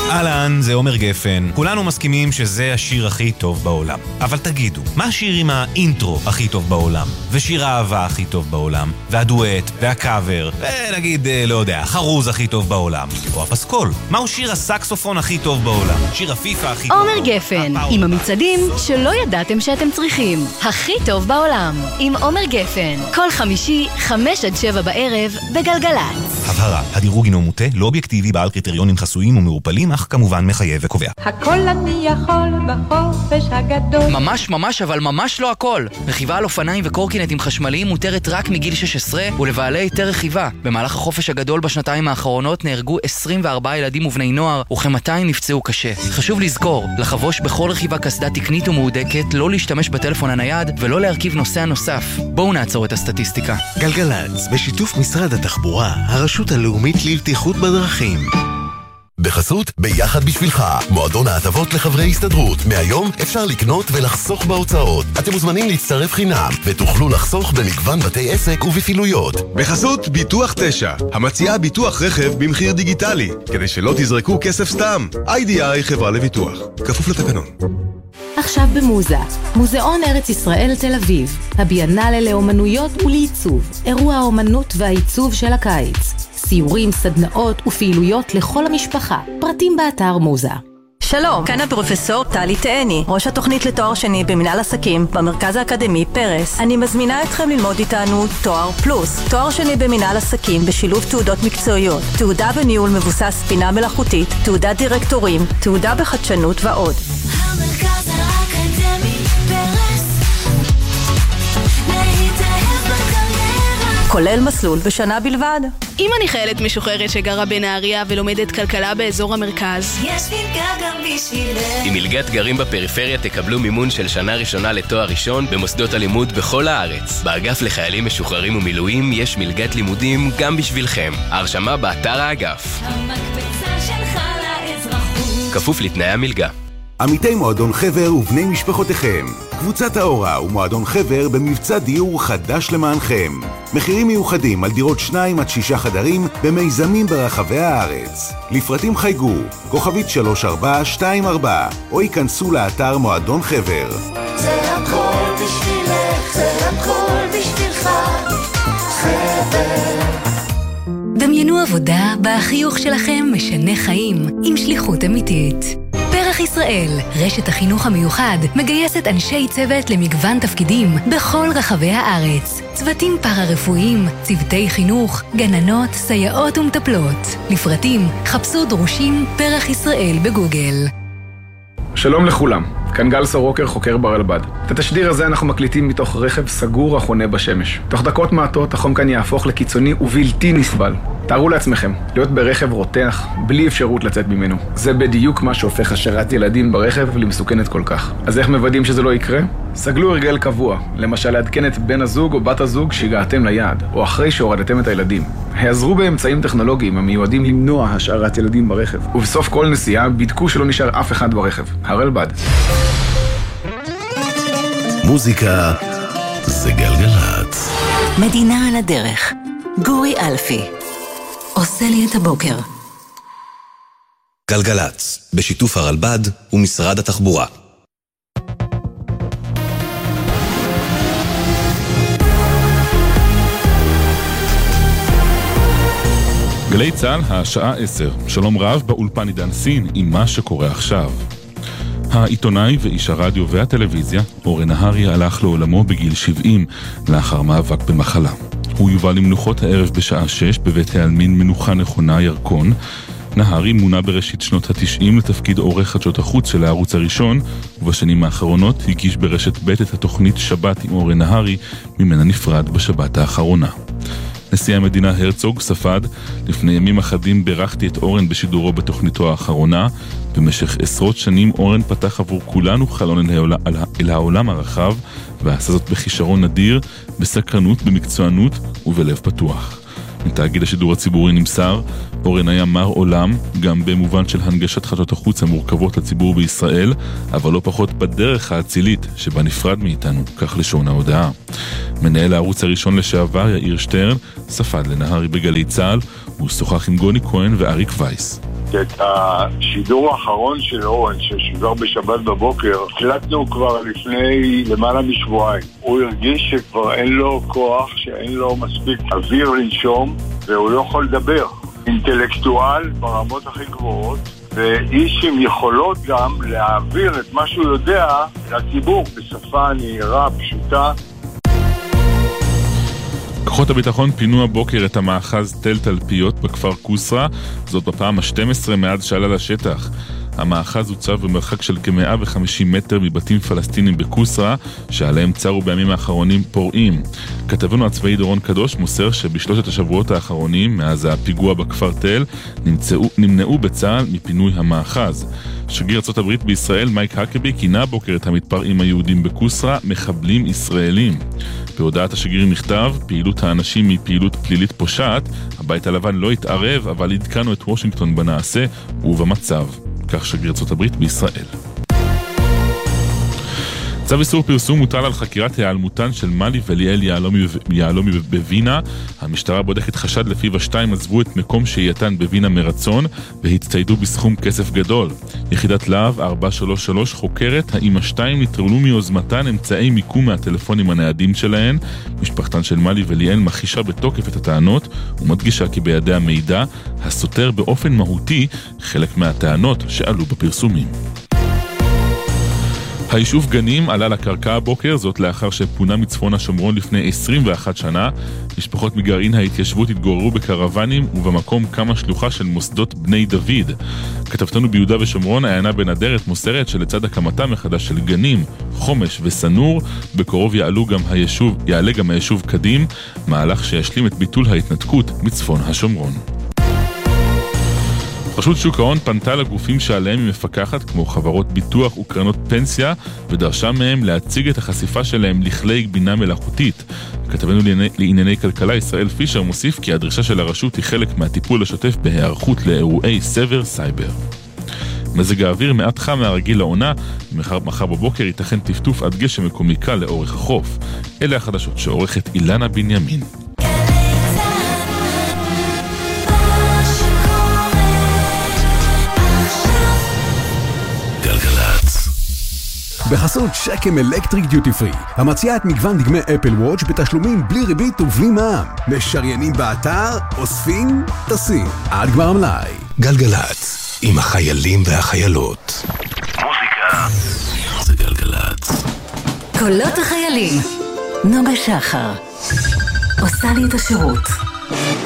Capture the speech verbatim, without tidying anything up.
אהלן, זה עומר גפן. כולנו מסכימים שזה השיר הכי טוב בעולם. אבל תגידו, מה השיר עם האינטרו הכי טוב בעולם? ושיר האהבה הכי טוב בעולם? והדואט, והקאבר, ונגיד, לא יודע, חרוז הכי טוב בעולם? או הפסקול? מהו שיר הסקסופון הכי טוב בעולם? שיר הפיפה הכי טוב בעולם? עומר גפן, עם המצעדים שלא ידעתם שאתם צריכים. הכי טוב בעולם. עם עומר גפן. כל חמישי, חמש עד שבע בערב, בגלגלץ. הבהרה, הדירוג הינו מוטה, לא אובייקטיבי, בעל קריטריונים חסויים ומעורפלים, אך כמובן מחייב וקובע. הכל אני יכול בחופש הגדול. ממש ממש אבל ממש לא הכל. רכיבה על אופניים וקורקינטים חשמליים מותרת רק מגיל שש עשרה ולבעלי היתר רכיבה. במהלך החופש הגדול בשנתיים האחרונות נהרגו עשרים וארבעה ילדים ובני נוער וכ-מאתיים נפצעו קשה. חשוב לזכור, לחבוש בכל רכיבה קסדה תקנית ומהודקת, לא להשתמש בטלפון הנייד ולא להרכיב נוסע נוסף. בואו נעצור את הסטטיסטיקה. גלגלץ, בשיתוף משרד התחבורה, הרשות הלאומית לבטיחות בדרכים. בחסות ביחד בשבילך, מועדון ההטבות לחברי הסתדרות. מהיום אפשר לקנות ולחסוך בהוצאות. אתם מוזמנים להצטרף חינם ותוכלו לחסוך במגוון בתי עסק ובפעילויות. בחסות ביטוח תשע, המציעה ביטוח רכב במחיר דיגיטלי, כדי שלא תזרקו כסף סתם. איי די איי חברה לביטוח, כפוף לתקנון. עכשיו במוזה, מוזיאון ארץ ישראל תל אביב, הביאנלה לאומנויות ולעיצוב, אירוע האומנות והעיצוב של הקיץ, סיורים, סדנאות ופעילויות לכל המשפחה, פרטים באתר מוזה. שלום, כאן הפרופסור טלי תאני, ראש התוכנית לתואר שני במנהל עסקים במרכז האקדמי פרס. אני מזמינה אתכם ללמוד איתנו תואר פלוס, תואר שני במנהל עסקים בשילוב תעודות מקצועיות, תעודה בניהול מבוסס בינה מלאכותית, תעודת דירקטורים, תעודה בחדשנות ועוד. המרכז האקדמי פרס, להתאהב בקריירה, כולל מסלול בשנה בלבד. אם אני חיילת משוחררת שגרה בנהריה ולומדת כלכלה באזור המרכז, יש מלגה גם בשבילך. עם מלגת גרים בפריפריה תקבלו מימון של שנה ראשונה לתואר ראשון במוסדות הלימוד בכל הארץ. באגף לחיילים משוחררים ומילואים יש מלגת לימודים גם בשבילכם. ההרשמה באתר האגף. המקבצה שלך לאזרחות, כפוף לתנאי המלגה. עמיתי מועדון חבר ובני משפחותיכם, קבוצת האורה ומועדון חבר במבצע דיור חדש למענכם. מחירים מיוחדים על דירות שניים עד שישה חדרים במיזמים ברחבי הארץ. לפרטים חייגו, כוכבית שלוש ארבע שתיים ארבע, או ייכנסו לאתר מועדון חבר. זה הכל בשבילך, זה הכל בשבילך, חבר. דמיינו עבודה בהחיוך שלכם משנה חיים עם שליחות אמיתית. פרח ישראל, רשת החינוך המיוחד, מגייסת אנשי צוות למגוון תפקידים בכל רחבי הארץ. צוותים פארה-רפואיים, צוותי חינוך, גננות, סייעות ומטפלות. לפרטים, חפשו דרושים פרח ישראל בגוגל. שלום לכולם, כאן גל סורוקר, חוקר ברלב"ד. את התשדיר הזה אנחנו מקליטים מתוך רכב סגור החונה בשמש. תוך דקות מעטות החום כאן יהפוך לקיצוני ובלתי נסבל. תארו לעצמכם, להיות ברכב רותח, בלי אפשרות לצאת ממנו. זה בדיוק מה שהופך השארת ילדים ברכב למסוכנת כל כך. אז איך מוודאים שזה לא יקרה? סגלו הרגל קבוע, למשל לעדכן את בן הזוג או בת הזוג שהגעתם ליעד, או אחרי שהורדתם את הילדים. העזרו באמצעים טכנולוגיים המיועדים למנוע השארת ילדים ברכב. ובסוף כל נסיעה בדקו שלא נשאר אף אחד ברכב. הרלב"ד. מוזיקה זה גלגלת. מדינה על הדרך. גורי אלפי. עושה לי את הבוקר. גלגלץ, בשיתוף הרלב"ד ומשרד התחבורה. גלי צה"ל, השעה עשר. שלום רב, באולפן עידן סין עם מה שקורה עכשיו. העיתונאי ואיש הרדיו והטלוויזיה, אורן נהרי, הלך לעולמו בגיל שבעים לאחר מאבק במחלה. הוא יובא למנוחות הערב בשעה שש בבית העלמין מנוחה נכונה ירקון. נהרי מונה בראשית שנות התשעים לתפקיד עורך חדשות החוץ של הערוץ הראשון, ובשנים האחרונות הגיש ברשת ב' את התוכנית שבת עם אורן נהרי, ממנה נפרד בשבת האחרונה. נשיא המדינה הרצוג ספד, לפני ימים אחדים בירכתי את אורן בשידורו בתוכניתו האחרונה. במשך עשרות שנים אורן פתח עבור כולנו חלון אל, העול... אל העולם הרחב, ועשה זאת בכישרון נדיר, בסקרנות, במקצוענות ובלב פתוח. מתאגיד השידור הציבורי נמסר, אורן היה מר עולם, גם במובן של הנגשת חדשות החוץ המורכבות לציבור בישראל, אבל לא פחות בדרך האצילית שבה נפרד מאיתנו, כך לשון ההודעה. מנהל הערוץ הראשון לשעבר, יאיר שטרן, ספד לנהרי בגלי צה"ל, הוא שוחח עם גוני כהן ואריק וייס. את השידור האחרון של אורן, ששידר בשבת בבוקר, הקלטנו כבר לפני למעלה משבועיים. הוא הרגיש שכבר אין לו כוח, שאין לו מספיק אוויר לנשום, והוא לא יכול לדבר. אינטלקטואל ברמות הכי גבוהות, ואיש עם יכולות גם להעביר את מה שהוא יודע לציבור בשפה נהירה, פשוטה. כוחות הביטחון פינו הבוקר את המאחז תל תלפיות בכפר קוסרה, זאת בפעם ה-שתים עשרה מאז שעלה לשטח. המאחז הוצב במרחק של כ-מאה וחמישים מטר מבתים פלסטינים בקוסרה, שעליהם צרו בימים האחרונים פורעים. כתבנו הצבאי דורון קדוש מוסר שבשלושת השבועות האחרונים, מאז הפיגוע בכפר תל, נמצאו, נמנעו בצה"ל מפינוי המאחז. שגריר ארצות הברית בישראל מייק הקבי כינה הבוקר את המתפרעים היהודים בקוסרה מחבלים ישראלים. בהודעת השגריר נכתב, פעילות האנשים היא פעילות פלילית פושעת, הבית הלבן לא התערב, אבל עדכנו את וושינגטון בנעשה ובמצב. כך שגריר ארצות הברית בישראל. צו איסור פרסום מוטל על חקירת היעלמותן של מלי וליאל יהלומי, יהלומי בווינה. המשטרה בודקת חשד לפיו השתיים עזבו את מקום שהייתן בווינה מרצון והצטיידו בסכום כסף גדול. יחידת להב ארבע שלוש שלוש חוקרת האם השתיים נטרלו מיוזמתן אמצעי מיקום מהטלפונים הניידים שלהן. משפחתן של מלי וליאל מכחישה בתוקף את הטענות ומדגישה כי בידי המידע הסותר באופן מהותי חלק מהטענות שעלו בפרסומים. היישוב גנים עלה לקרקע הבוקר, זאת לאחר שפונה מצפון השומרון לפני עשרים ואחת שנה. משפחות מגרעין ההתיישבות התגוררו בקרוונים ובמקום קמה שלוחה של מוסדות בני דוד. כתבתנו ביהודה ושומרון עיינה בן אדרת מוסרת שלצד הקמתה מחדש של גנים, חומש וסנור, בקרוב יעלו גם היישוב, יעלה גם היישוב קדים, מהלך שישלים את ביטול ההתנתקות מצפון השומרון. רשות שוק ההון פנתה לגופים שעליהם היא מפקחת, כמו חברות ביטוח וקרנות פנסיה, ודרשה מהם להציג את החשיפה שלהם לכלי בינה מלאכותית. כתבנו לענייני כלכלה ישראל פישר מוסיף כי הדרישה של הרשות היא חלק מהטיפול השוטף בהיערכות לאירועי סבר סייבר. מזג האוויר מעט חם מהרגיל לעונה, מחר, מחר בבוקר ייתכן טפטוף עד גשם מקומי קל לאורך החוף. אלה החדשות שעורכת אילנה בנימין. בחסות שקם אלקטריק דיוטי פרי, המציעה את מגוון דגמי אפל וואץ' בתשלומים בלי ריבית ובלי מע"מ. משריינים באתר, אוספים, טסים. עד גמר המלאי. גלגלץ, עם החיילים והחיילות. מוזיקה זה גלגלץ. קולות החיילים. נוגה שחר עושה לי את השירות.